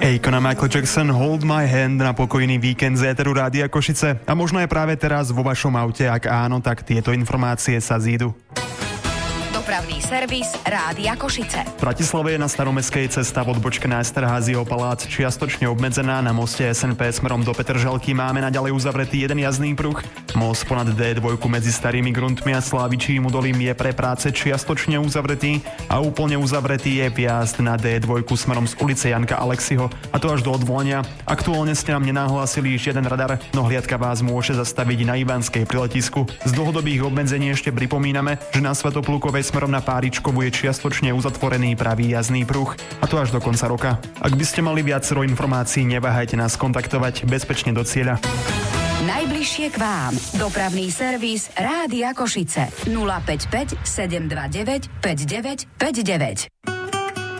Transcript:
Akon a Michael Jackson, Hold My Hand na pokojný víkend z éteru Rádia Košice. A možno aj práve teraz vo vašom aute, ak áno, tak tieto informácie sa zídu. Dopravný servis Rádia Košice. V Bratislave je na staromestskej cesta v odbočke na Esterházieho palác čiastočne obmedzená. Na moste SNP smerom do Petržalky máme naďalej uzavretý jeden jazdný pruh. Most ponad D2 medzi Starými Gruntmi a Slávičím údolím je pre práce čiastočne uzavretý a úplne uzavretý je vjazd na D2 smerom z ulice Janka Alexiho, a to až do odvolania. Aktuálne ste nám nenahlásili žiaden radar, no hliadka vás môže zastaviť na Ivanskej pri letisku. Z dlhodobých obmedzení ešte pripomíname, že na Svätoplukovej smerom na Páričkovu je čiastočne uzatvorený pravý jazdný pruh, a to až do konca roka. Ak by ste mali viacero informácií, neváhajte nás kontaktovať bezpečne do cieľa. Najbližšie k vám. Dopravný servis Rádia Košice. 055 729 5959.